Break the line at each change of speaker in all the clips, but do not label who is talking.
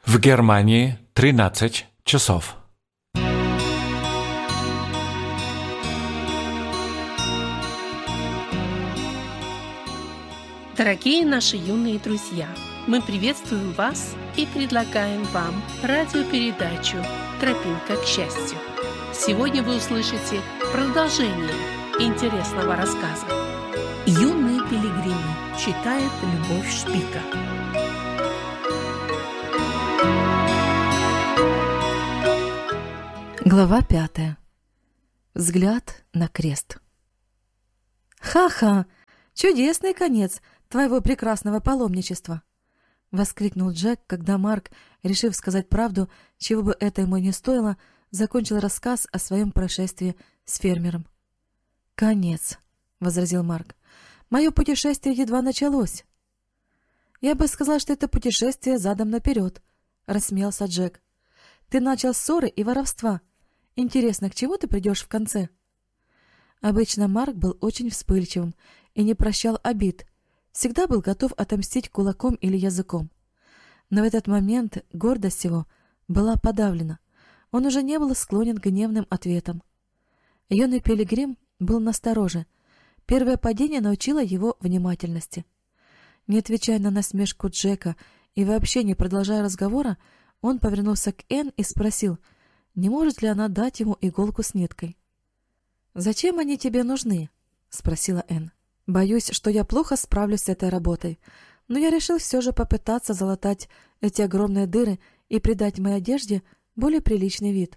В Германии 13 часов.
Дорогие наши юные друзья, мы приветствуем вас и предлагаем вам радиопередачу «Тропинка к счастью». Сегодня вы услышите продолжение интересного рассказа. «Юные пилигримы» читает Любовь Шпика.
Глава 5. Взгляд на крест. «Ха-ха! Чудесный конец твоего прекрасного паломничества!» — воскликнул Джек, когда Марк, решив сказать правду, чего бы это ему не стоило, закончил рассказ о своем происшествии с фермером. «Конец!» — возразил Марк. «Мое путешествие едва началось». «Я бы сказал, что это путешествие задом наперед», — рассмеялся Джек. «Ты начал ссоры и воровства. Интересно, к чему ты придешь в конце?» Обычно Марк был очень вспыльчивым и не прощал обид, всегда был готов отомстить кулаком или языком. Но в этот момент гордость его была подавлена, он уже не был склонен к гневным ответам. Юный пилигрим был настороже, первое падение научило его внимательности. Не отвечая на насмешку Джека и вообще не продолжая разговора, он повернулся к Энн и спросил, не может ли она дать ему иголку с ниткой. «Зачем они тебе нужны?» — спросила Энн. «Боюсь, что я плохо справлюсь с этой работой, но я решил все же попытаться залатать эти огромные дыры и придать моей одежде более приличный вид».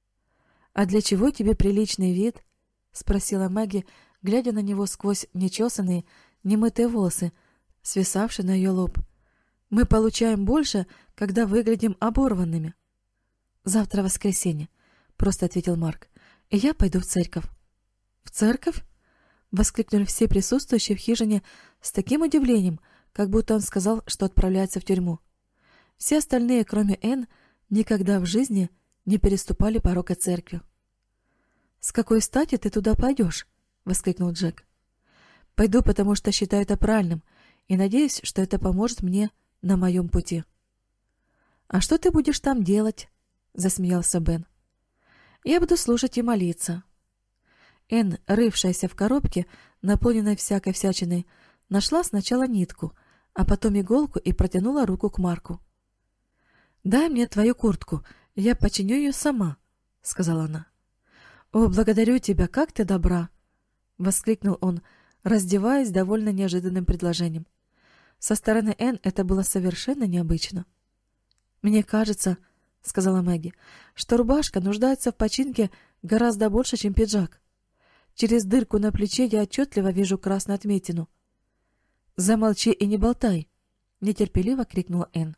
«А для чего тебе приличный вид?» — спросила Мэгги, глядя на него сквозь нечесанные, немытые волосы, свисавшие на ее лоб. «Мы получаем больше, когда выглядим оборванными». «Завтра воскресенье», — просто ответил Марк, — «и я пойду в церковь». «В церковь?» — воскликнули все присутствующие в хижине с таким удивлением, как будто он сказал, что отправляется в тюрьму. Все остальные, кроме Энн, никогда в жизни не переступали порога церкви. «С какой стати ты туда пойдешь?» — воскликнул Джек. «Пойду, потому что считаю это правильным, и надеюсь, что это поможет мне на моем пути». «А что ты будешь там делать?» — засмеялся Бен. «Я буду слушать и молиться». Энн, рывшаяся в коробке, наполненной всякой всячиной, нашла сначала нитку, а потом иголку и протянула руку к Марку. «Дай мне твою куртку, я починю ее сама», — сказала она. «О, благодарю тебя, как ты добра!» — воскликнул он, раздеваясь, довольно неожиданным предложением. Со стороны Энн это было совершенно необычно. «Мне кажется, — сказала Мэгги, — что рубашка нуждается в починке гораздо больше, чем пиджак. Через дырку на плече я отчетливо вижу красную отметину». «Замолчи и не болтай!» — нетерпеливо крикнула Энн.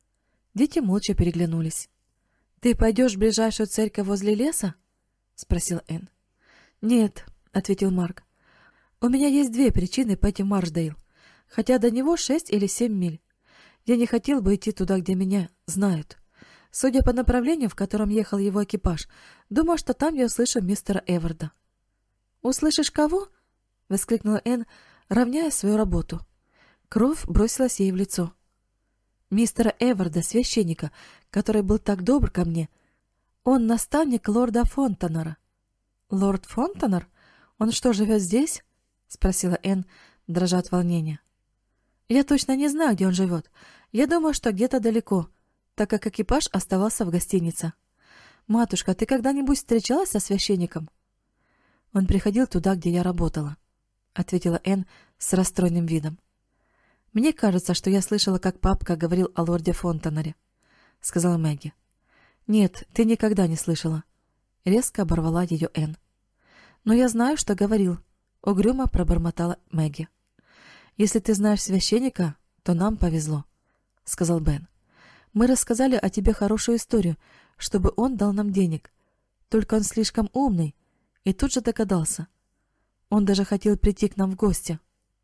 Дети молча переглянулись. «Ты пойдешь в ближайшую церковь возле леса?» — спросила Энн. «Нет», — ответил Марк. «У меня есть две причины пойти в Маршдейл, хотя до него 6 или 7 миль. Я не хотел бы идти туда, где меня знают. Судя по направлению, в котором ехал его экипаж, думаю, что там я услышу мистера Эварда». «Услышишь кого?» — воскликнула Энн, равняя свою работу. Кровь бросилась ей в лицо. «Мистера Эварда, священника, который был так добр ко мне. Он наставник лорда Фонтанера». «Лорд Фонтанер? Он что, живет здесь?» — спросила Энн, дрожа от волнения. «Я точно не знаю, где он живет. Я думаю, что где-то далеко, так как экипаж оставался в гостинице. Матушка, ты когда-нибудь встречалась со священником?» «Он приходил туда, где я работала», — ответила Энн с расстроенным видом. «Мне кажется, что я слышала, как папка говорил о лорде Фонтанере», — сказала Мэгги. «Нет, ты никогда не слышала», — резко оборвала ее Энн. «Но я знаю, что говорил», — угрюмо пробормотала Мэгги. «Если ты знаешь священника, то нам повезло», — сказал Бен. «Мы рассказали о тебе хорошую историю, чтобы он дал нам денег. Только он слишком умный и тут же догадался. Он даже хотел прийти к нам в гости».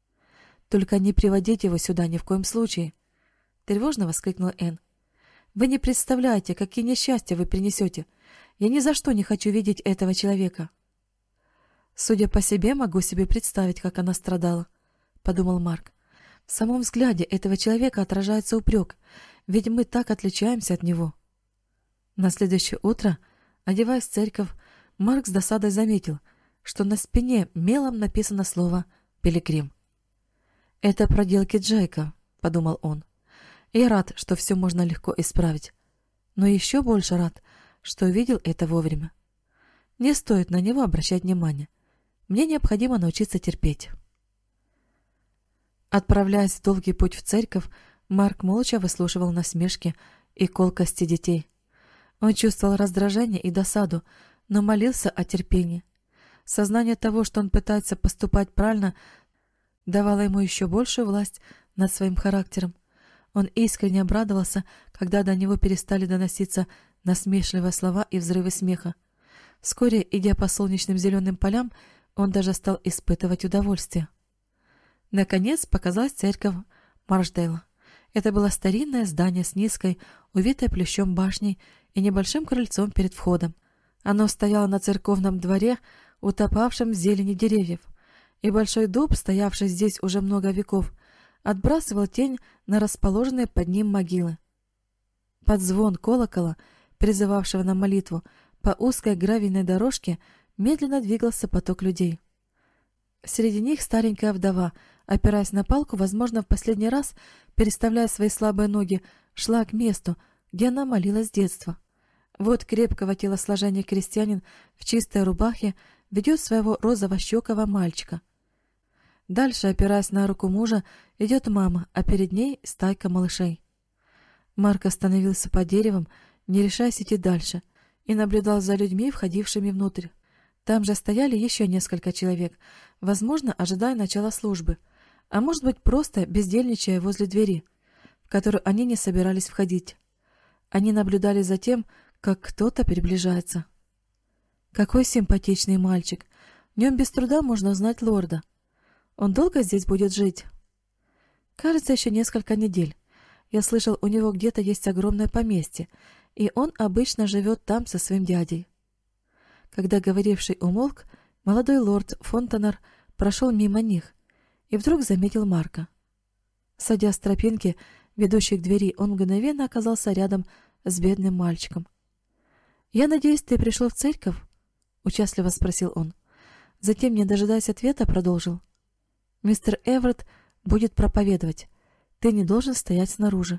«Только не приводите его сюда ни в коем случае», — тревожно воскликнула Энн. «Вы не представляете, какие несчастья вы принесете. Я ни за что не хочу видеть этого человека». «Судя по себе, могу себе представить, как она страдала», — подумал Марк. В самом взгляде этого человека отражается упрек, ведь мы так отличаемся от него. На следующее утро, одеваясь в церковь, Марк с досадой заметил, что на спине мелом написано слово «Пилигрим». «Это проделки Джейка», — подумал он. «Я рад, что все можно легко исправить, но еще больше рад, что увидел это вовремя. Не стоит на него обращать внимание. Мне необходимо научиться терпеть». Отправляясь в долгий путь в церковь, Марк молча выслушивал насмешки и колкости детей. Он чувствовал раздражение и досаду, но молился о терпении. Сознание того, что он пытается поступать правильно, давало ему еще большую власть над своим характером. Он искренне обрадовался, когда до него перестали доноситься насмешливые слова и взрывы смеха. Вскоре, идя по солнечным зеленым полям, он даже стал испытывать удовольствие. Наконец показалась церковь Маршдейла. Это было старинное здание с низкой, увитой плющом башней и небольшим крыльцом перед входом. Оно стояло на церковном дворе, утопавшем в зелени деревьев, и большой дуб, стоявший здесь уже много веков, отбрасывал тень на расположенные под ним могилы. Под звон колокола, призывавшего на молитву, по узкой гравийной дорожке медленно двигался поток людей. Среди них старенькая вдова, опираясь на палку, возможно, в последний раз, переставляя свои слабые ноги, шла к месту, где она молилась с детства. Вот крепкого телосложения крестьянин в чистой рубахе ведет своего розово-щекого мальчика. Дальше, опираясь на руку мужа, идет мама, а перед ней стайка малышей. Марк остановился под деревом, не решаясь идти дальше, и наблюдал за людьми, входившими внутрь. Там же стояли еще несколько человек, возможно, ожидая начала службы, а может быть, просто бездельничая возле двери, в которую они не собирались входить. Они наблюдали за тем, как кто-то приближается. Какой симпатичный мальчик! В нем без труда можно узнать лорда. Он долго здесь будет жить? Кажется, еще несколько недель. Я слышал, у него где-то есть огромное поместье, и он обычно живет там со своим дядей. Когда говоривший умолк, молодой лорд Фонтанер прошел мимо них и вдруг заметил Марка. Сойдя с тропинки, ведущей к двери, он мгновенно оказался рядом с бедным мальчиком. «Я надеюсь, ты пришел в церковь?» — участливо спросил он. Затем, не дожидаясь ответа, продолжил. «Мистер Эверетт будет проповедовать. Ты не должен стоять снаружи».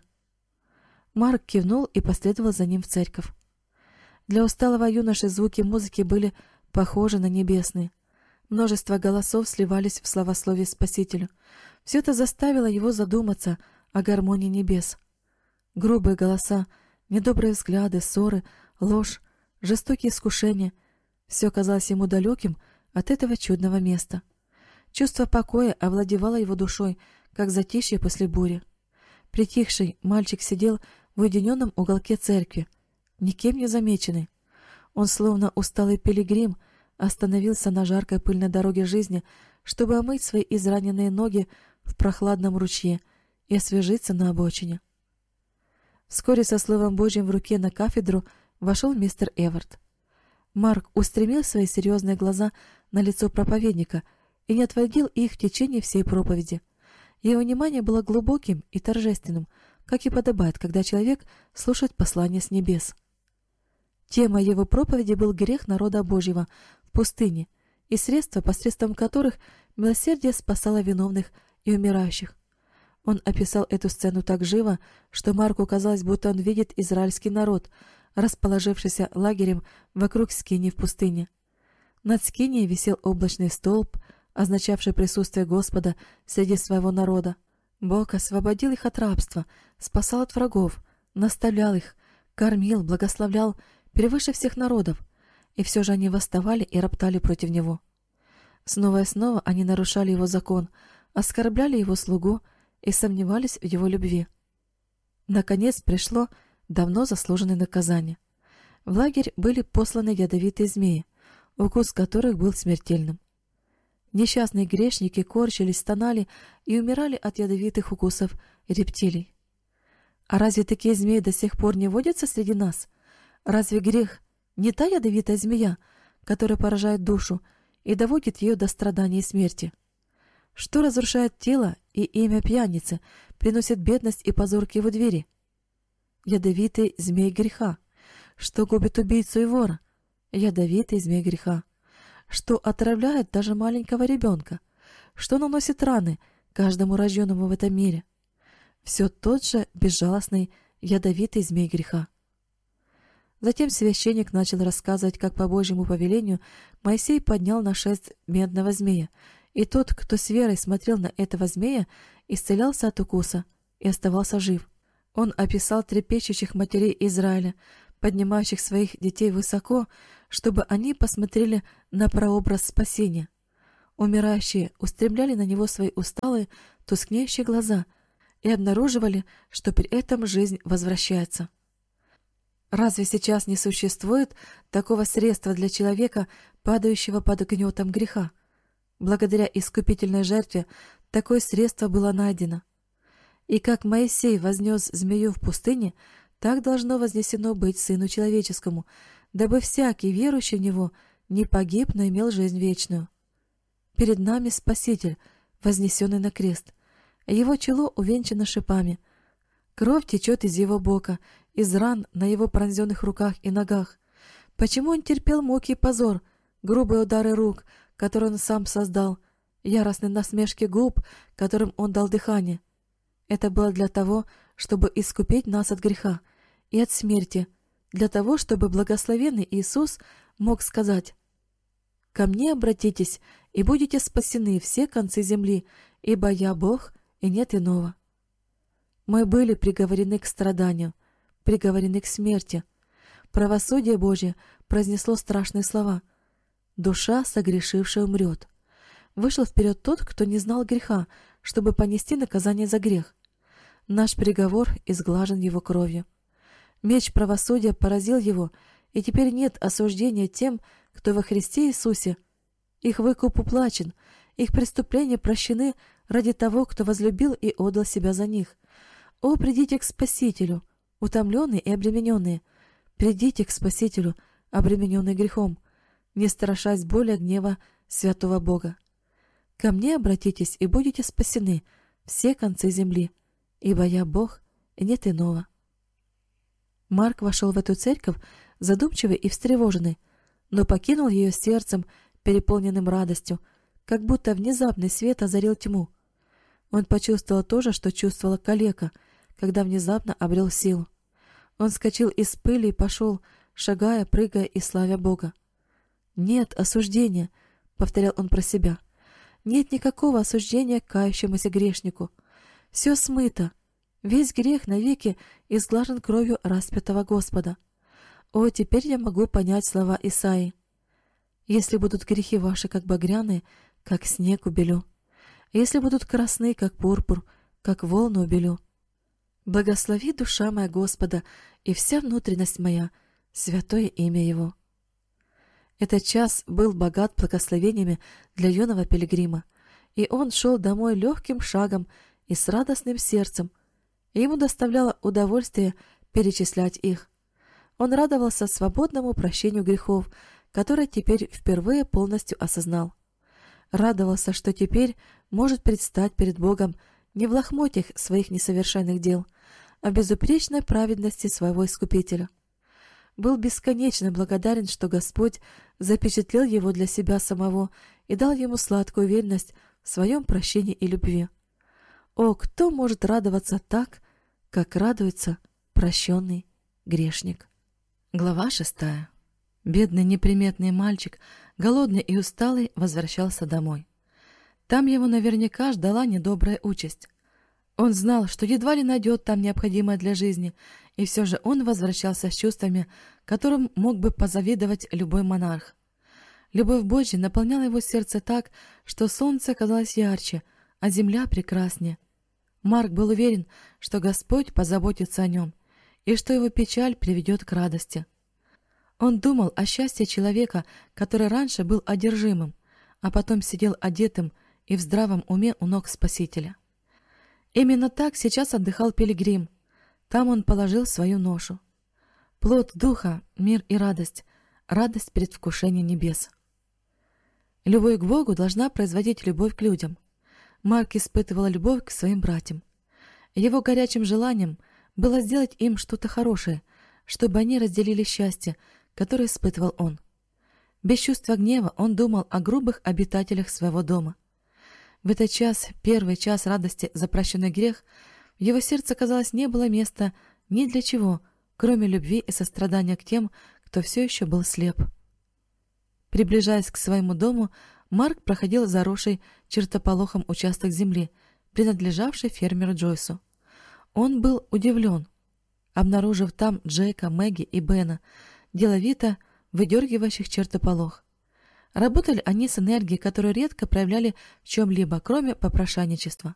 Марк кивнул и последовал за ним в церковь. Для усталого юноши звуки музыки были похожи на небесные. Множество голосов сливались в славословии Спасителю. Все это заставило его задуматься о гармонии небес. Грубые голоса, недобрые взгляды, ссоры, ложь, жестокие искушения — все казалось ему далеким от этого чудного места. Чувство покоя овладевало его душой, как затишье после бури. Притихший мальчик сидел в уединенном уголке церкви, никем не замеченный. Он, словно усталый пилигрим, остановился на жаркой пыльной дороге жизни, чтобы омыть свои израненные ноги в прохладном ручье и освежиться на обочине. Вскоре со Словом Божьим в руке на кафедру вошел мистер Эверетт. Марк устремил свои серьезные глаза на лицо проповедника и не отводил их в течение всей проповеди. Его внимание было глубоким и торжественным, как и подобает, когда человек слушает послание с небес. Тема его проповеди был грех народа Божьего в пустыне и средства, посредством которых милосердие спасало виновных и умирающих. Он описал эту сцену так живо, что Марку казалось, будто он видит израильский народ, расположившийся лагерем вокруг скинии в пустыне. Над скинией висел облачный столб, означавший присутствие Господа среди своего народа. Бог освободил их от рабства, спасал от врагов, наставлял их, кормил, благословлял превыше всех народов, и все же они восставали и роптали против него. Снова и снова они нарушали его закон, оскорбляли его слугу и сомневались в его любви. Наконец пришло давно заслуженное наказание. В лагерь были посланы ядовитые змеи, укус которых был смертельным. Несчастные грешники корчились, стонали и умирали от ядовитых укусов рептилий. А разве такие змеи до сих пор не водятся среди нас? Разве грех не та ядовитая змея, которая поражает душу и доводит ее до страдания и смерти? Что разрушает тело и имя пьяницы, приносит бедность и позор к его двери? ядовитый змей греха, что губит убийцу и вора, ядовитый змей греха, что отравляет даже маленького ребенка, что наносит раны каждому рожденному в этом мире. Все тот же безжалостный ядовитый змей греха. Затем священник начал рассказывать, как по Божьему повелению Моисей поднял на шест медного змея, и тот, кто с верой смотрел на этого змея, исцелялся от укуса и оставался жив. Он описал трепещущих матерей Израиля, поднимающих своих детей высоко, чтобы они посмотрели на прообраз спасения. Умирающие устремляли на него свои усталые, тускнеющие глаза и обнаруживали, что при этом жизнь возвращается. Разве сейчас не существует такого средства для человека, падающего под гнетом греха? Благодаря искупительной жертве такое средство было найдено. И как Моисей вознес змею в пустыне, так должно вознесено быть Сыну Человеческому, дабы всякий, верующий в Него, не погиб, но имел жизнь вечную. Перед нами Спаситель, вознесенный на крест. Его чело увенчано шипами. Кровь течет из его бока, из ран на его пронзенных руках и ногах. Почему он терпел муки и позор, грубые удары рук, которые он сам создал, яростные насмешки губ, которым он дал дыхание? Это было для того, чтобы искупить нас от греха и от смерти, для того, чтобы благословенный Иисус мог сказать: «Ко мне обратитесь, и будете спасены все концы земли, ибо я Бог, и нет иного». Мы были приговорены к страданию, приговорены к смерти. Правосудие Божье произнесло страшные слова: «Душа, согрешившая, умрет». Вышел вперед тот, кто не знал греха, чтобы понести наказание за грех. Наш приговор изглажен его кровью. Меч правосудия поразил его, и теперь нет осуждения тем, кто во Христе Иисусе. Их выкуп уплачен, их преступления прощены ради того, кто возлюбил и отдал себя за них. О, придите к Спасителю, утомленные и обремененные! Придите к Спасителю, обремененные грехом, не страшась боли гнева святого Бога. Ко мне обратитесь, и будете спасены все концы земли, ибо я Бог, и нет иного. Марк вошел в эту церковь задумчивый и встревоженный, но покинул ее сердцем, переполненным радостью, как будто внезапный свет озарил тьму. Он почувствовал то же, что чувствовала калека, когда внезапно обрел силу. Он вскочил из пыли и пошел, шагая, прыгая и славя Бога. «Нет осуждения», — повторял он про себя. «Нет никакого осуждения к кающемуся грешнику. Все смыто. Весь грех навеки изглажен кровью распятого Господа. О, теперь я могу понять слова Исаии. Если будут грехи ваши, как багряные, как снег убелю. Если будут красны, как пурпур, как волны убелю. Благослови, душа моя, Господа, и вся внутренность моя, святое имя Его». Этот час был богат благословениями для юного пилигрима, и он шел домой легким шагом и с радостным сердцем, и ему доставляло удовольствие перечислять их. Он радовался свободному прощению грехов, которое теперь впервые полностью осознал. Радовался, что теперь может предстать перед Богом не в лохмотьях своих несовершенных дел, а в безупречной праведности своего Искупителя. Был бесконечно благодарен, что Господь запечатлел его для себя самого и дал ему сладкую уверенность в своем прощении и любви. О, кто может радоваться так, как радуется прощенный грешник? Глава 6. Бедный неприметный мальчик, голодный и усталый, возвращался домой. Там его наверняка ждала недобрая участь. Он знал, что едва ли найдет там необходимое для жизни, и все же он возвращался с чувствами, которым мог бы позавидовать любой монарх. Любовь Божья наполняла его сердце так, что солнце казалось ярче, а земля прекраснее. Марк был уверен, что Господь позаботится о нем, и что его печаль приведет к радости. Он думал о счастье человека, который раньше был одержимым, а потом сидел одетым и в здравом уме у ног Спасителя. Именно так сейчас отдыхал пилигрим. Там он положил свою ношу. Плод духа, мир и радость, радость предвкушения небес. Любовь к Богу должна производить любовь к людям. Марк испытывал любовь к своим братьям. Его горячим желанием было сделать им что-то хорошее, чтобы они разделили счастье, которое испытывал он. Без чувства гнева он думал о грубых обитателях своего дома. В этот час, первый час радости за прощенный грех, в его сердце, казалось, не было места ни для чего, кроме любви и сострадания к тем, кто все еще был слеп. Приближаясь к своему дому, Марк проходил заросший чертополохом участок земли, принадлежавший фермеру Джойсу. Он был удивлен, обнаружив там Джека, Мэгги и Бена, деловито выдергивающих чертополох. Работали они с энергией, которую редко проявляли в чем-либо, кроме попрошайничества.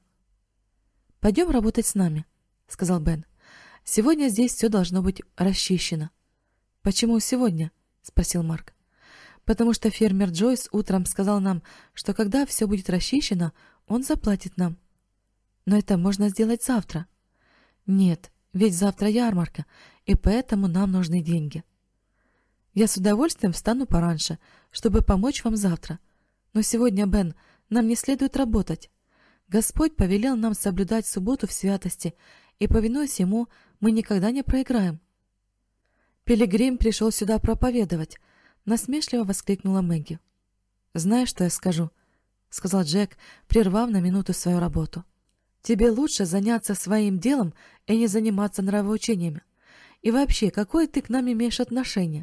«Пойдем работать с нами», — сказал Бен. «Сегодня здесь все должно быть расчищено». «Почему сегодня?» — спросил Марк. «Потому что фермер Джойс утром сказал нам, что когда все будет расчищено, он заплатит нам». «Но это можно сделать завтра». «Нет, ведь завтра ярмарка, и поэтому нам нужны деньги». «Я с удовольствием встану пораньше, чтобы помочь вам завтра. Но сегодня, Бен, нам не следует работать. Господь повелел нам соблюдать субботу в святости, и, повинуясь Ему, мы никогда не проиграем». «Пилигрим пришел сюда проповедовать», — насмешливо воскликнула Мэгги. «Знаешь, что я скажу?» — сказал Джек, прервав на минуту свою работу. «Тебе лучше заняться своим делом и не заниматься нравоучениями. И вообще, какое ты к нам имеешь отношение?»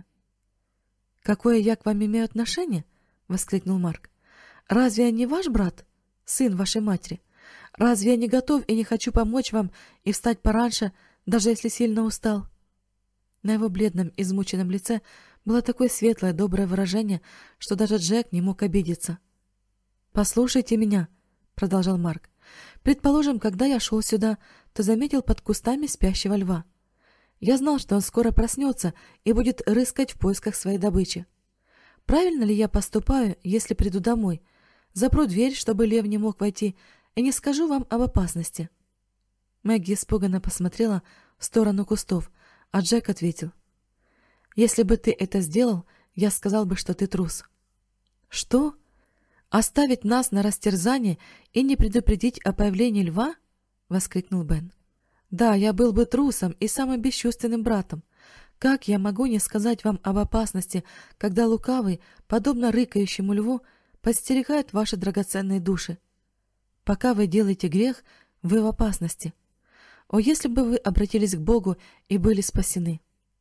«Какое я к вам имею отношение?» — воскликнул Марк. «Разве я не ваш брат, сын вашей матери? Разве я не готов и не хочу помочь вам и встать пораньше, даже если сильно устал?» На его бледном, измученном лице было такое светлое, доброе выражение, что даже Джек не мог обидеться. «Послушайте меня», — продолжал Марк. «Предположим, когда я шел сюда, то заметил под кустами спящего льва. Я знал, что он скоро проснется и будет рыскать в поисках своей добычи. Правильно ли я поступаю, если приду домой, запру дверь, чтобы лев не мог войти, и не скажу вам об опасности?» Мэгги испуганно посмотрела в сторону кустов, а Джек ответил: «Если бы ты это сделал, я сказал бы, что ты трус». «Что? Оставить нас на растерзание и не предупредить о появлении льва?» — воскликнул Бен. «Да, я был бы трусом и самым бесчувственным братом. Как я могу не сказать вам об опасности, когда лукавый, подобно рыкающему льву, подстерегает ваши драгоценные души? Пока вы делаете грех, вы в опасности. О, если бы вы обратились к Богу и были спасены!»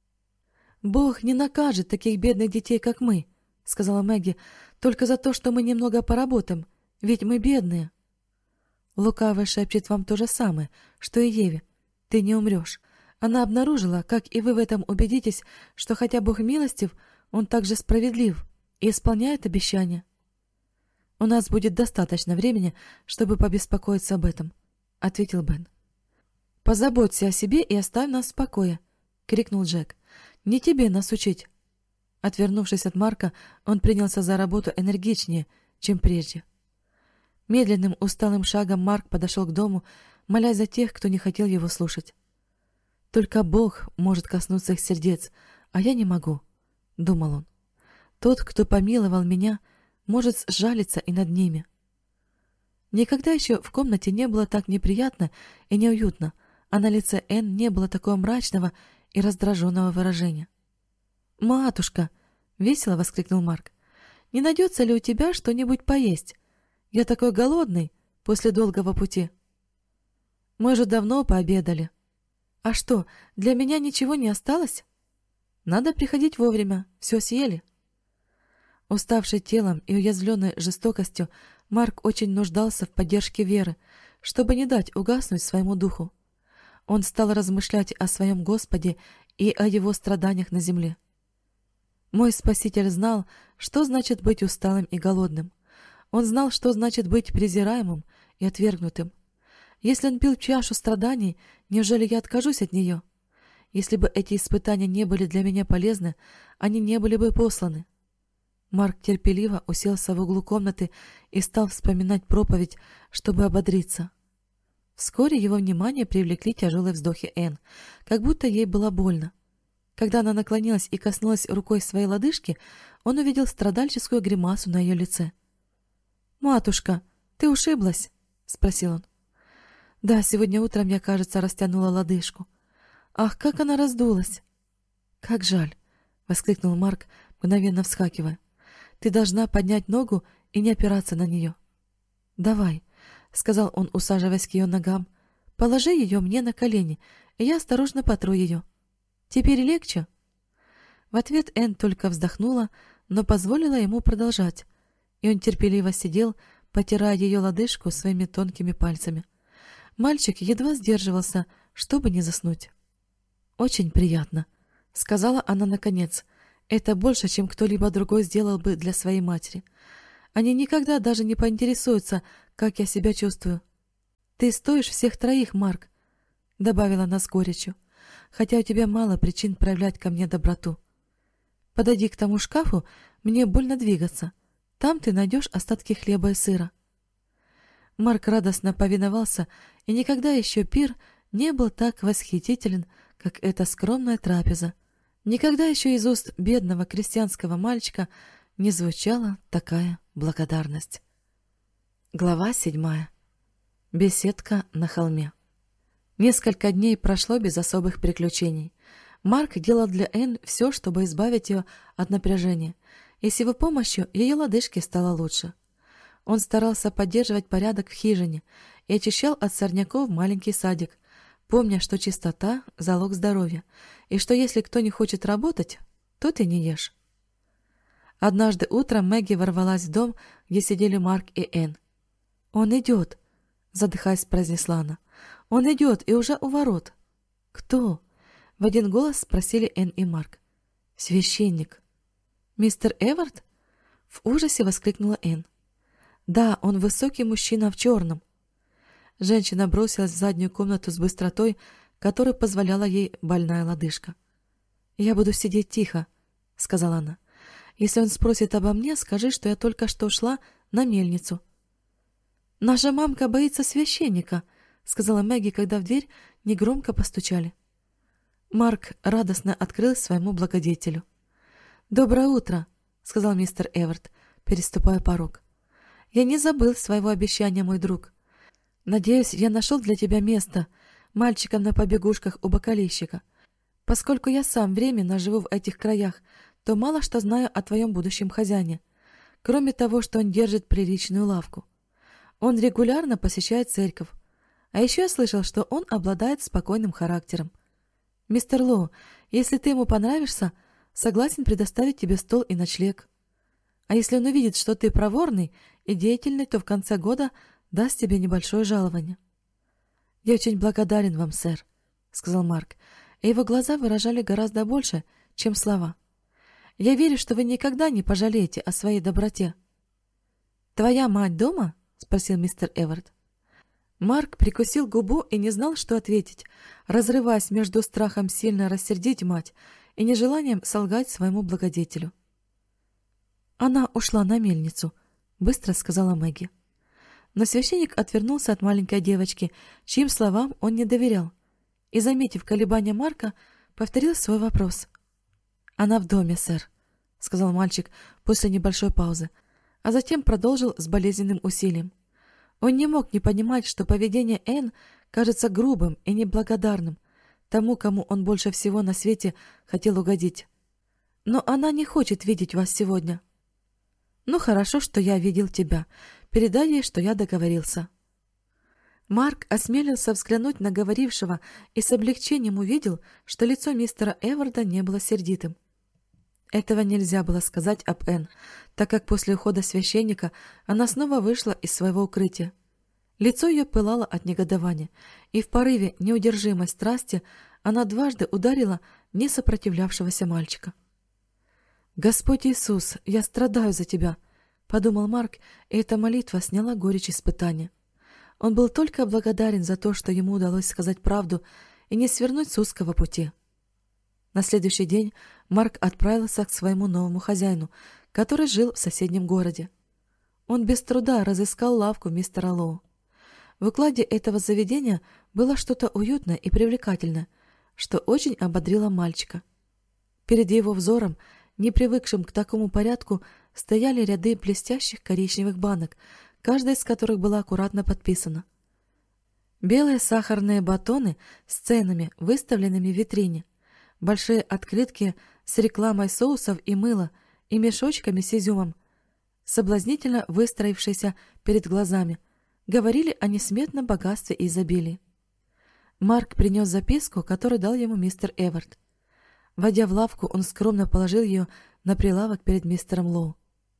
«Бог не накажет таких бедных детей, как мы», — сказала Мэгги, — «только за то, что мы немного поработаем, ведь мы бедные». «Лукавый шепчет вам то же самое, что и Еве. Ты не умрешь. Она обнаружила, как и вы в этом убедитесь, что хотя Бог милостив, Он также справедлив и исполняет обещания». «У нас будет достаточно времени, чтобы побеспокоиться об этом», — ответил Бен. «Позаботься о себе и оставь нас в покое», — крикнул Джек. «Не тебе нас учить». Отвернувшись от Марка, он принялся за работу энергичнее, чем прежде. Медленным, усталым шагом Марк подошел к дому, молясь за тех, кто не хотел его слушать. «Только Бог может коснуться их сердец, а я не могу», — думал он. «Тот, кто помиловал меня, может сжалиться и над ними». Никогда еще в комнате не было так неприятно и неуютно, а на лице Энн не было такого мрачного и раздраженного выражения. «Матушка!» — весело воскликнул Марк. «Не найдется ли у тебя что-нибудь поесть? Я такой голодный после долгого пути». «Мы же давно пообедали». «А что, для меня ничего не осталось?» «Надо приходить вовремя, все съели». Уставший телом и уязвленный жестокостью, Марк очень нуждался в поддержке веры, чтобы не дать угаснуть своему духу. Он стал размышлять о своем Господе и о его страданиях на земле. Мой Спаситель знал, что значит быть усталым и голодным. Он знал, что значит быть презираемым и отвергнутым. Если он пил чашу страданий, неужели я откажусь от нее? Если бы эти испытания не были для меня полезны, они не были бы посланы. Марк терпеливо уселся в углу комнаты и стал вспоминать проповедь, чтобы ободриться. Вскоре его внимание привлекли тяжелые вздохи Энн, как будто ей было больно. Когда она наклонилась и коснулась рукой своей лодыжки, он увидел страдальческую гримасу на ее лице. «Матушка, ты ушиблась?» — спросил он. «Да, сегодня утром я, кажется, растянула лодыжку». Ах, как она раздулась! Как жаль! — воскликнул Марк, мгновенно вскакивая. Ты должна поднять ногу и не опираться на нее. Давай, — сказал он, усаживаясь к ее ногам. Положи ее мне на колени, и я осторожно потру ее. Теперь легче? В ответ Энн только вздохнула, но позволила ему продолжать, и он терпеливо сидел, потирая ее лодыжку своими тонкими пальцами. Мальчик едва сдерживался, чтобы не заснуть. «Очень приятно», — сказала она наконец. «Это больше, чем кто-либо другой сделал бы для своей матери. Они никогда даже не поинтересуются, как я себя чувствую. Ты стоишь всех троих, Марк», — добавила она с горечью, «хотя у тебя мало причин проявлять ко мне доброту. Подойди к тому шкафу, мне больно двигаться. Там ты найдешь остатки хлеба и сыра». Марк радостно повиновался, и никогда еще пир не был так восхитителен, как эта скромная трапеза. Никогда еще из уст бедного крестьянского мальчика не звучала такая благодарность. Глава 7. Беседка на холме. Несколько дней прошло без особых приключений. Марк делал для Энн все, чтобы избавить ее от напряжения, и с его помощью ее лодыжке стало лучше. Он старался поддерживать порядок в хижине и очищал от сорняков маленький садик, помня, что чистота – залог здоровья, и что если кто не хочет работать, то ты не ешь. Однажды утром Мэгги ворвалась в дом, где сидели Марк и Энн. «Он идет», — задыхаясь, произнесла она. «Он идет и уже у ворот». «Кто?» — в один голос спросили Энн и Марк. «Священник». «Мистер Эвард?» — в ужасе воскликнула Энн. «Да, он высокий мужчина в черном». Женщина бросилась в заднюю комнату с быстротой, которую позволяла ей больная лодыжка. «Я буду сидеть тихо», — сказала она. «Если он спросит обо мне, скажи, что я только что шла на мельницу». «Наша мамка боится священника», — сказала Мэгги, когда в дверь негромко постучали. Марк радостно открыл своему благодетелю. «Доброе утро», — сказал мистер Эвард, переступая порог. «Я не забыл своего обещания, мой друг. Надеюсь, я нашел для тебя место мальчиком на побегушках у бокалейщика. Поскольку я сам временно живу в этих краях, то мало что знаю о твоем будущем хозяине, кроме того, что он держит приличную лавку. Он регулярно посещает церковь, а еще я слышал, что он обладает спокойным характером. Мистер Лоу, если ты ему понравишься, согласен предоставить тебе стол и ночлег. А если он увидит, что ты проворный и деятельный, то в конце года даст тебе небольшое жалование». «Я очень благодарен вам, сэр», — сказал Марк, и его глаза выражали гораздо больше, чем слова. «Я верю, что вы никогда не пожалеете о своей доброте». «Твоя мать дома?» — спросил мистер Эвард. Марк прикусил губу и не знал, что ответить, разрываясь между страхом сильно рассердить мать и нежеланием солгать своему благодетелю. «Она ушла на мельницу», — быстро сказала Мэгги. Но священник отвернулся от маленькой девочки, чьим словам он не доверял, и, заметив колебания Марка, повторил свой вопрос. «Она в доме, сэр», — сказал мальчик после небольшой паузы, а затем продолжил с болезненным усилием. Он не мог не понимать, что поведение Энн кажется грубым и неблагодарным тому, кому он больше всего на свете хотел угодить. «Но она не хочет видеть вас сегодня». «Ну, хорошо, что я видел тебя. Передай ей, что я договорился». Марк осмелился взглянуть на говорившего и с облегчением увидел, что лицо мистера Эварда не было сердитым. Этого нельзя было сказать об Энн, так как после ухода священника она снова вышла из своего укрытия. Лицо ее пылало от негодования, и в порыве неудержимой страсти она дважды ударила несопротивлявшегося мальчика. «Господь Иисус, я страдаю за тебя», — подумал Марк, и эта молитва сняла горечь испытания. Он был только благодарен за то, что ему удалось сказать правду и не свернуть с узкого пути. На следующий день Марк отправился к своему новому хозяину, который жил в соседнем городе. Он без труда разыскал лавку мистера Лоу. В укладе этого заведения было что-то уютное и привлекательное, что очень ободрило мальчика. Перед его взором, не привыкшим к такому порядку, стояли ряды блестящих коричневых банок, каждая из которых была аккуратно подписана. Белые сахарные батоны с ценами, выставленными в витрине, большие открытки с рекламой соусов и мыла и мешочками с изюмом, соблазнительно выстроившиеся перед глазами, говорили о несметном богатстве и изобилии. Марк принес записку, которую дал ему мистер Эвард. Войдя в лавку, он скромно положил ее на прилавок перед мистером Лоу.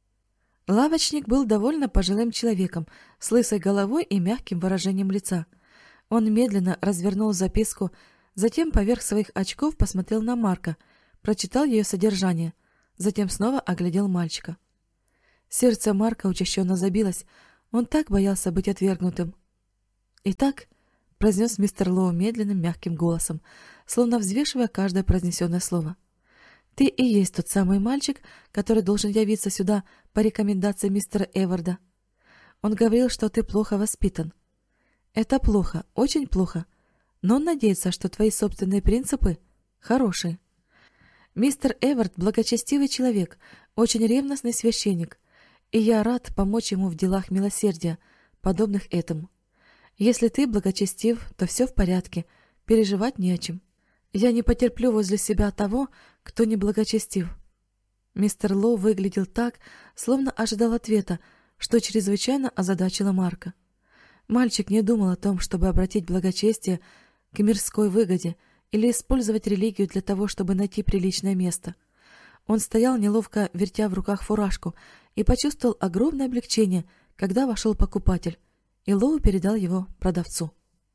Лавочник был довольно пожилым человеком, с лысой головой и мягким выражением лица. Он медленно развернул записку, затем поверх своих очков посмотрел на Марка, прочитал ее содержание, затем снова оглядел мальчика. Сердце Марка учащенно забилось, он так боялся быть отвергнутым. «Итак», — произнес мистер Лоу медленным мягким голосом, словно взвешивая каждое произнесенное слово, «ты и есть тот самый мальчик, который должен явиться сюда по рекомендации мистера Эварда. Он говорил, что ты плохо воспитан. Это плохо, очень плохо, но он надеется, что твои собственные принципы хорошие. Мистер Эвард благочестивый человек, очень ревностный священник, и я рад помочь ему в делах милосердия, подобных этому. Если ты благочестив, то все в порядке, переживать не о чем. Я не потерплю возле себя того, кто не благочестив». Мистер Лоу выглядел так, словно ожидал ответа, что чрезвычайно озадачило Марка. Мальчик не думал о том, чтобы обратить благочестие к мирской выгоде или использовать религию для того, чтобы найти приличное место. Он стоял, неловко вертя в руках фуражку, и почувствовал огромное облегчение, когда вошел покупатель, и Лоу передал его продавцу.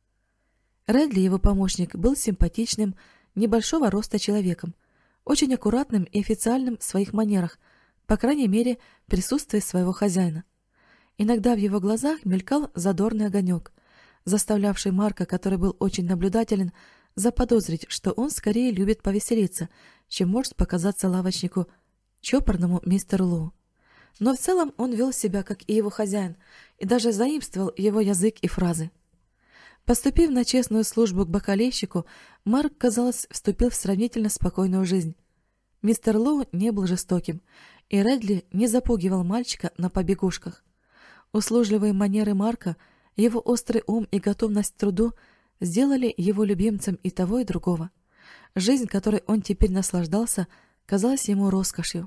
Редли, его помощник, был симпатичным, небольшого роста человеком, очень аккуратным и официальным в своих манерах, по крайней мере, в присутствии своего хозяина. Иногда в его глазах мелькал задорный огонек, заставлявший Марка, который был очень наблюдателен, заподозрить, что он скорее любит повеселиться, чем может показаться лавочнику, чопорному мистеру Лоу. Но в целом он вел себя, как и его хозяин, и даже заимствовал его язык и фразы. Поступив на честную службу к бакалейщику, Марк, казалось, вступил в сравнительно спокойную жизнь. Мистер Лоу не был жестоким, и Редли не запугивал мальчика на побегушках. Услужливые манеры Марка, его острый ум и готовность к труду сделали его любимцем и того, и другого. Жизнь, которой он теперь наслаждался, казалась ему роскошью.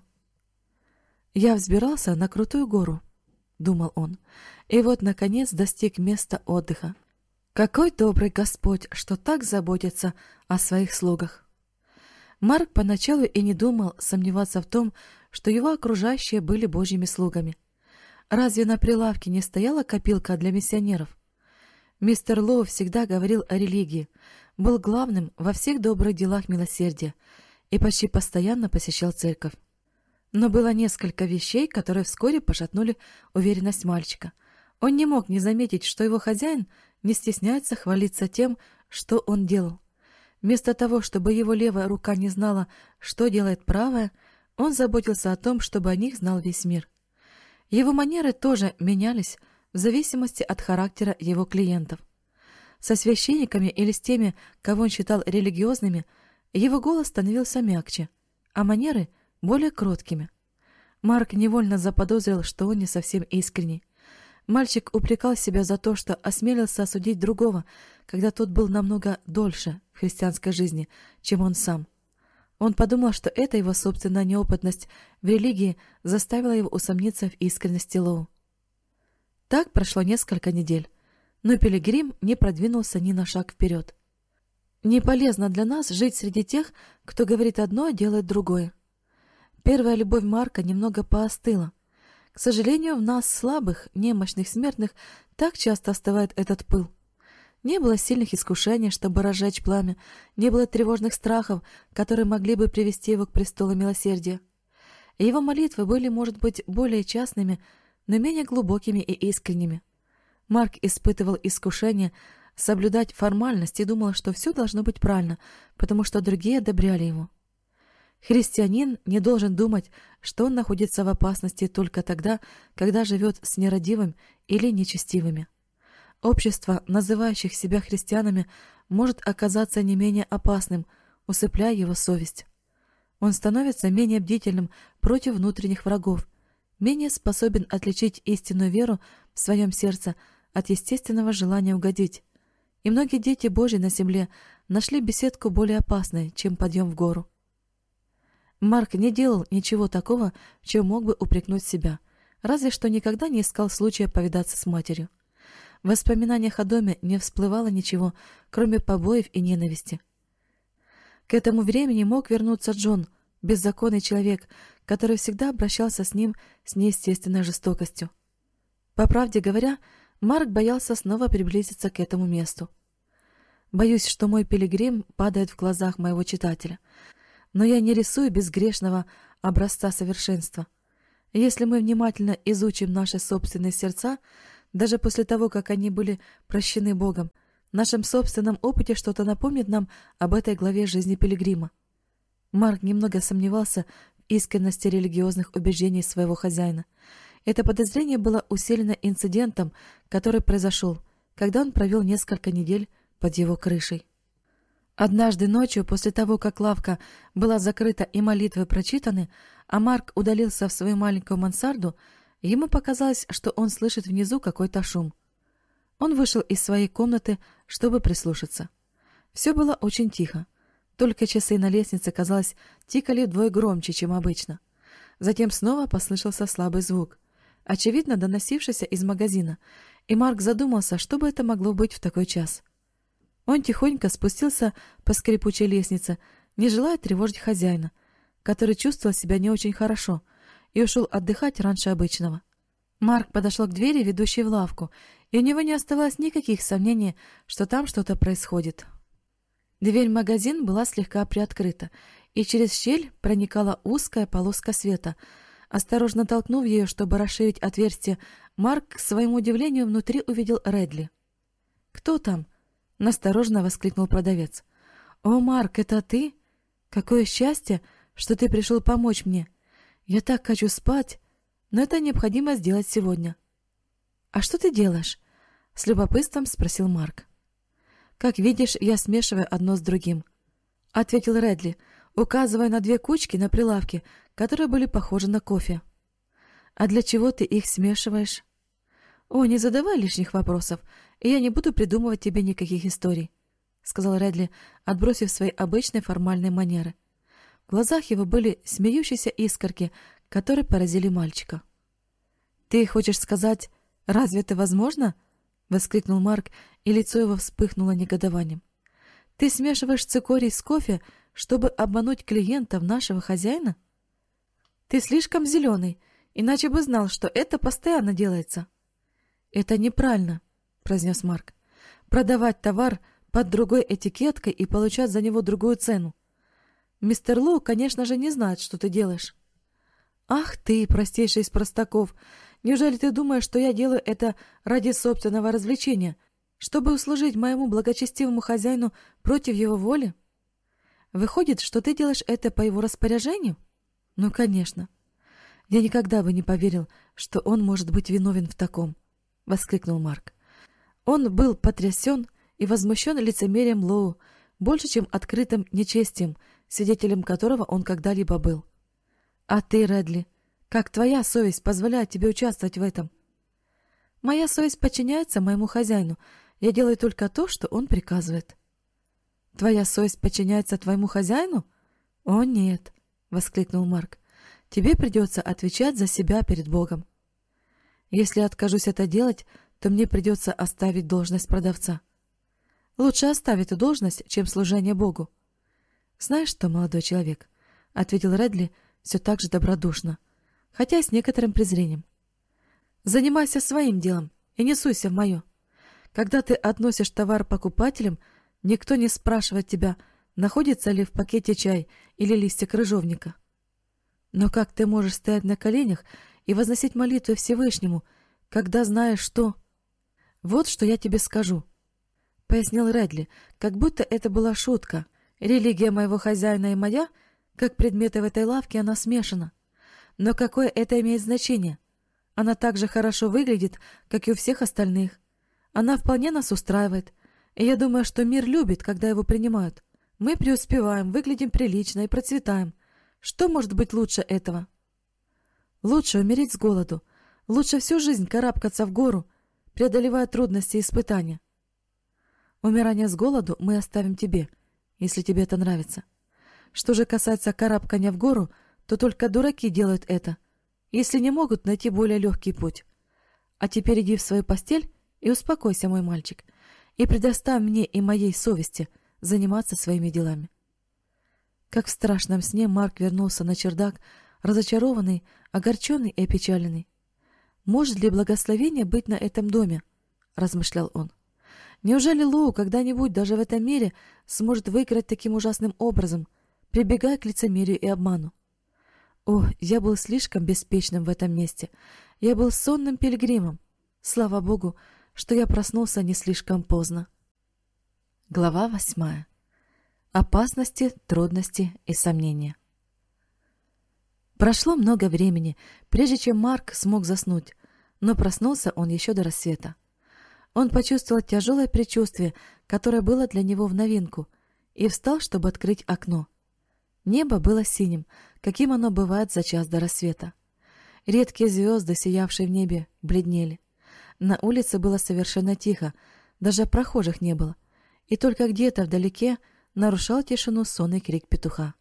«Я взбирался на крутую гору», — думал он, — «и вот, наконец, достиг места отдыха. Какой добрый Господь, что так заботится о своих слугах!» Марк поначалу и не думал сомневаться в том, что его окружающие были Божьими слугами. Разве на прилавке не стояла копилка для миссионеров? Мистер Лоу всегда говорил о религии, был главным во всех добрых делах милосердия и почти постоянно посещал церковь. Но было несколько вещей, которые вскоре пошатнули уверенность мальчика. Он не мог не заметить, что его хозяин не стесняется хвалиться тем, что он делал. Вместо того, чтобы его левая рука не знала, что делает правая, он заботился о том, чтобы о них знал весь мир. Его манеры тоже менялись в зависимости от характера его клиентов. Со священниками или с теми, кого он считал религиозными, его голос становился мягче, а манеры — более кроткими. Марк невольно заподозрил, что он не совсем искренний. Мальчик упрекал себя за то, что осмелился осудить другого, когда тот был намного дольше в христианской жизни, чем он сам. Он подумал, что эта его собственная неопытность в религии заставила его усомниться в искренности Лоу. Так прошло несколько недель, но пилигрим не продвинулся ни на шаг вперед. Не полезно для нас жить среди тех, кто говорит одно, а делает другое. Первая любовь Марка немного поостыла. К сожалению, в нас, слабых, немощных смертных, так часто остывает этот пыл. Не было сильных искушений, чтобы разжечь пламя, не было тревожных страхов, которые могли бы привести его к престолу милосердия. Его молитвы были, может быть, более частными, но менее глубокими и искренними. Марк испытывал искушение соблюдать формальность и думал, что все должно быть правильно, потому что другие одобряли его. Христианин не должен думать, что он находится в опасности только тогда, когда живет с нерадивым или нечестивыми. Общество, называющих себя христианами, может оказаться не менее опасным, усыпляя его совесть. Он становится менее бдительным против внутренних врагов, менее способен отличить истинную веру в своем сердце от естественного желания угодить, и многие дети Божьи на земле нашли беседку более опасной, чем подъем в гору. Марк не делал ничего такого, в чем мог бы упрекнуть себя, разве что никогда не искал случая повидаться с матерью. В воспоминаниях о доме не всплывало ничего, кроме побоев и ненависти. К этому времени мог вернуться Джон, беззаконный человек, который всегда обращался с ним с неестественной жестокостью. По правде говоря, Марк боялся снова приблизиться к этому месту. Боюсь, что мой пилигрим падает в глазах моего читателя, но я не рисую безгрешного образца совершенства. Если мы внимательно изучим наши собственные сердца, даже после того, как они были прощены Богом, в нашем собственном опыте что-то напомнит нам об этой главе жизни пилигрима. Марк немного сомневался в искренности религиозных убеждений своего хозяина. Это подозрение было усилено инцидентом, который произошел, когда он провел несколько недель под его крышей. Однажды ночью, после того, как лавка была закрыта и молитвы прочитаны, а Марк удалился в свою маленькую мансарду, ему показалось, что он слышит внизу какой-то шум. Он вышел из своей комнаты, чтобы прислушаться. Все было очень тихо. Только часы на лестнице, казалось, тикали вдвое громче, чем обычно. Затем снова послышался слабый звук, очевидно доносившийся из магазина, и Марк задумался, что бы это могло быть в такой час. Он тихонько спустился по скрипучей лестнице, не желая тревожить хозяина, который чувствовал себя не очень хорошо, и ушел отдыхать раньше обычного. Марк подошел к двери, ведущей в лавку, и у него не оставалось никаких сомнений, что там что-то происходит. Дверь в магазин была слегка приоткрыта, и через щель проникала узкая полоска света. Осторожно толкнув ее, чтобы расширить отверстие, Марк, к своему удивлению, внутри увидел Редли. «Кто там?» — настороженно воскликнул продавец. «О, Марк, это ты? Какое счастье, что ты пришел помочь мне! Я так хочу спать, но это необходимо сделать сегодня». «А что ты делаешь?» — с любопытством спросил Марк. «Как видишь, я смешиваю одно с другим», — ответил Редли, указывая на две кучки на прилавке, которые были похожи на кофе. «А для чего ты их смешиваешь?» «О, не задавай лишних вопросов, и я не буду придумывать тебе никаких историй», — сказал Редли, отбросив свои обычные формальные манеры. В глазах его были смеющиеся искорки, которые поразили мальчика. «Ты хочешь сказать, разве это возможно?» — воскликнул Марк, и лицо его вспыхнуло негодованием. «Ты смешиваешь цикорий с кофе, чтобы обмануть клиентов нашего хозяина? Ты слишком зеленый, иначе бы знал, что это постоянно делается». «Это неправильно», — произнес Марк. «Продавать товар под другой этикеткой и получать за него другую цену. Мистер Лоу, конечно же, не знает, что ты делаешь». «Ах ты, простейший из простаков! Неужели ты думаешь, что я делаю это ради собственного развлечения, чтобы услужить моему благочестивому хозяину против его воли? Выходит, что ты делаешь это по его распоряжению? Ну, конечно. Я никогда бы не поверил, что он может быть виновен в таком», — воскликнул Марк. Он был потрясен и возмущен лицемерием Лоу больше, чем открытым нечестием, свидетелем которого он когда-либо был. «А ты, Редли, как твоя совесть позволяет тебе участвовать в этом?» «Моя совесть подчиняется моему хозяину. Я делаю только то, что он приказывает». «Твоя совесть подчиняется твоему хозяину?» «О, нет», — воскликнул Марк. «Тебе придется отвечать за себя перед Богом». «Если откажусь это делать, то мне придется оставить должность продавца». «Лучше оставить эту должность, чем служение Богу». «Знаешь что, молодой человек», — ответил Редли все так же добродушно, хотя и с некоторым презрением. «Занимайся своим делом и не суйся в мое. Когда ты относишь товар покупателям, никто не спрашивает тебя, находится ли в пакете чай или листья крыжовника. Но как ты можешь стоять на коленях и возносить молитвы Всевышнему, когда знаешь, что...» «Вот что я тебе скажу», — пояснил Редли, как будто это была шутка. «Религия моего хозяина и моя, как предметы в этой лавке, она смешана. Но какое это имеет значение? Она так же хорошо выглядит, как и у всех остальных. Она вполне нас устраивает, и я думаю, что мир любит, когда его принимают. Мы преуспеваем, выглядим прилично и процветаем. Что может быть лучше этого? Лучше умереть с голоду, лучше всю жизнь карабкаться в гору, преодолевая трудности и испытания». Умирание с голоду мы оставим тебе, если тебе это нравится. Что же касается карабкания в гору, то только дураки делают это, если не могут найти более легкий путь. А теперь иди в свою постель и успокойся, мой мальчик, и предоставь мне и моей совести заниматься своими делами». Как в страшном сне Марк вернулся на чердак, разочарованный, огорченный и опечаленный. «Может ли благословение быть на этом доме?» — размышлял он. «Неужели Лоу когда-нибудь даже в этом мире сможет выиграть таким ужасным образом, прибегая к лицемерию и обману? О, я был слишком беспечным в этом месте. Я был сонным пилигримом. Слава Богу, что я проснулся не слишком поздно». Глава 8. Опасности, трудности и сомнения. Прошло много времени, прежде чем Марк смог заснуть, но проснулся он еще до рассвета. Он почувствовал тяжелое предчувствие, которое было для него в новинку, и встал, чтобы открыть окно. Небо было синим, каким оно бывает за час до рассвета. Редкие звезды, сиявшие в небе, бледнели. На улице было совершенно тихо, даже прохожих не было, и только где-то вдалеке нарушал тишину сонный крик петуха.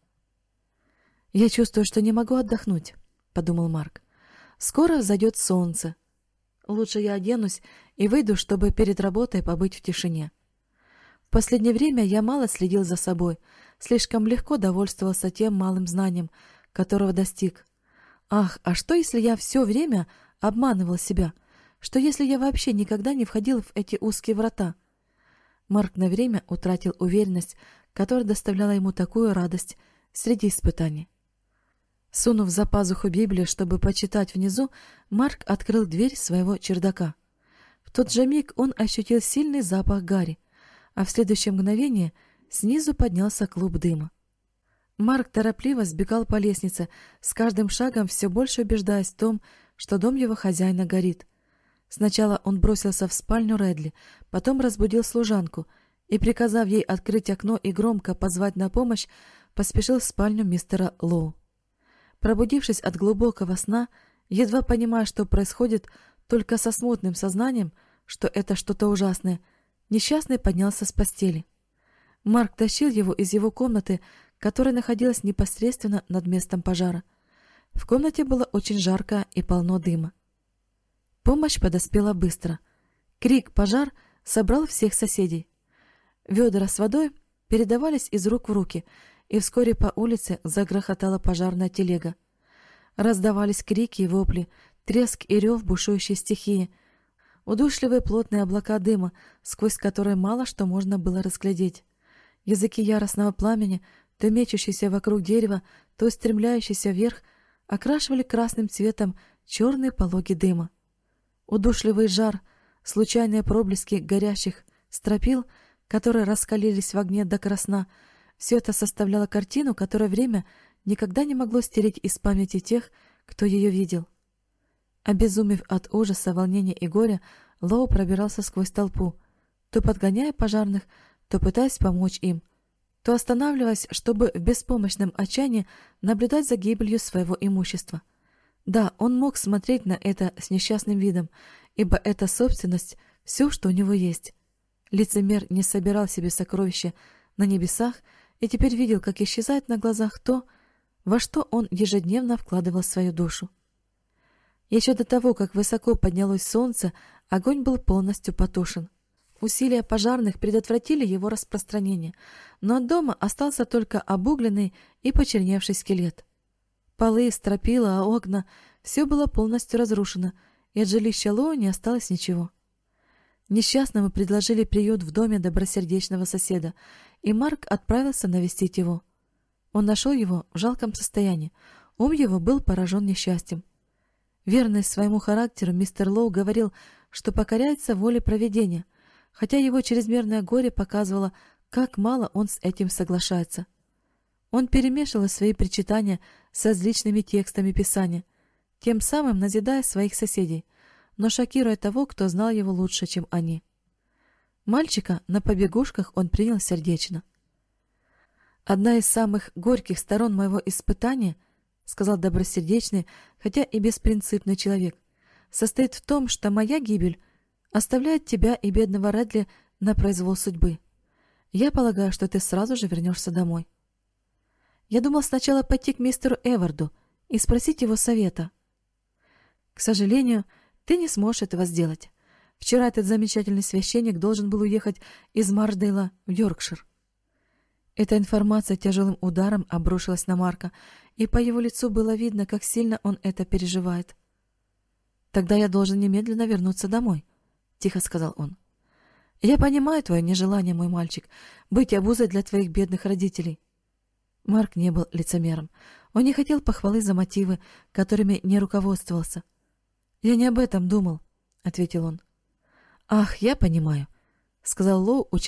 «Я чувствую, что не могу отдохнуть», — подумал Марк. «Скоро взойдет солнце. Лучше я оденусь и выйду, чтобы перед работой побыть в тишине. В последнее время я мало следил за собой, слишком легко довольствовался тем малым знанием, которого достиг. Ах, а что, если я все время обманывал себя? Что, если я вообще никогда не входил в эти узкие врата?» Марк на время утратил уверенность, которая доставляла ему такую радость среди испытаний. Сунув за пазуху Библию, чтобы почитать внизу, Марк открыл дверь своего чердака. В тот же миг он ощутил сильный запах гари, а в следующее мгновение снизу поднялся клуб дыма. Марк торопливо сбегал по лестнице, с каждым шагом все больше убеждаясь в том, что дом его хозяина горит. Сначала он бросился в спальню Редли, потом разбудил служанку и, приказав ей открыть окно и громко позвать на помощь, поспешил в спальню мистера Лоу. Пробудившись от глубокого сна, едва понимая, что происходит, только со смутным сознанием, что это что-то ужасное, несчастный поднялся с постели. Марк тащил его из его комнаты, которая находилась непосредственно над местом пожара. В комнате было очень жарко и полно дыма. Помощь подоспела быстро. Крик «пожар» собрал всех соседей. Ведра с водой передавались из рук в руки, и вскоре по улице загрохотала пожарная телега. Раздавались крики и вопли, треск и рев бушующей стихии, удушливые плотные облака дыма, сквозь которые мало что можно было разглядеть. Языки яростного пламени, то мечущиеся вокруг дерева, то устремляющиеся вверх, окрашивали красным цветом черные пологи дыма. Удушливый жар, случайные проблески горящих стропил, которые раскалились в огне до красна, все это составляло картину, которую время никогда не могло стереть из памяти тех, кто ее видел. Обезумев от ужаса, волнения и горя, Лоу пробирался сквозь толпу, то подгоняя пожарных, то пытаясь помочь им, то останавливаясь, чтобы в беспомощном отчаянии наблюдать за гибелью своего имущества. Да, он мог смотреть на это с несчастным видом, ибо это собственность — все, что у него есть. Лицемер не собирал себе сокровища на небесах и теперь видел, как исчезает на глазах то, во что он ежедневно вкладывал свою душу. Еще до того, как высоко поднялось солнце, огонь был полностью потушен. Усилия пожарных предотвратили его распространение, но от дома остался только обугленный и почерневший скелет. Полы, стропила, окна — все было полностью разрушено, и от жилища Лоу не осталось ничего. Несчастному предложили приют в доме добросердечного соседа, и Марк отправился навестить его. Он нашел его в жалком состоянии, ум его был поражен несчастьем. Верный своему характеру, мистер Лоу говорил, что покоряется воле провидения, хотя его чрезмерное горе показывало, как мало он с этим соглашается. Он перемешивал свои причитания с различными текстами Писания, тем самым назидая своих соседей, но шокируя того, кто знал его лучше, чем они. Мальчика на побегушках он принял сердечно. «Одна из самых горьких сторон моего испытания, — сказал добросердечный, хотя и беспринципный человек, — состоит в том, что моя гибель оставляет тебя и бедного Редли на произвол судьбы. Я полагаю, что ты сразу же вернешься домой. Я думал сначала пойти к мистеру Эварду и спросить его совета. К сожалению, ты не сможешь этого сделать. Вчера этот замечательный священник должен был уехать из Маршдейла в Йоркшир. Эта информация тяжелым ударом обрушилась на Марка, и по его лицу было видно, как сильно он это переживает. «Тогда я должен немедленно вернуться домой», — тихо сказал он. «Я понимаю твое нежелание, мой мальчик, быть обузой для твоих бедных родителей». Марк не был лицемером. Он не хотел похвалы за мотивы, которыми не руководствовался. «Я не об этом думал», — ответил он. «Ах, я понимаю», — сказал Лоу,